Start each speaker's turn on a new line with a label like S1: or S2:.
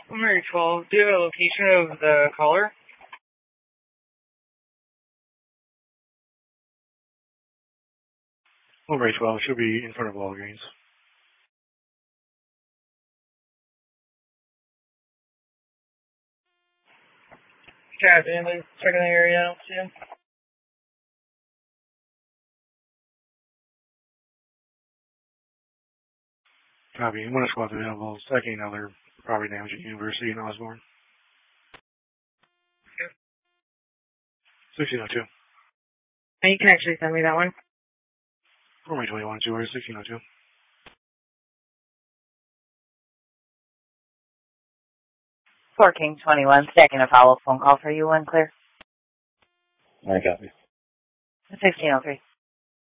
S1: Mary 12, do you have a location of the caller?
S2: Mary 12 should be in front of Walgreens.
S1: Captain, checking the area, I don't see him.
S2: Copy. One squad available. Second another property damage at University in Osborne. 1602.
S1: You can actually send me that one.
S2: May 21, 1602.
S3: King 21, second a follow-up phone call for you, unclear.
S4: All right, copy.
S3: 1603.